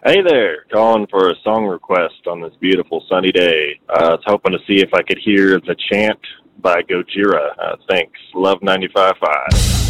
Hey there, calling for a song request on this beautiful sunny day. I was hoping to see if I could hear The Chant by Gojira. Thanks. Love 95.5.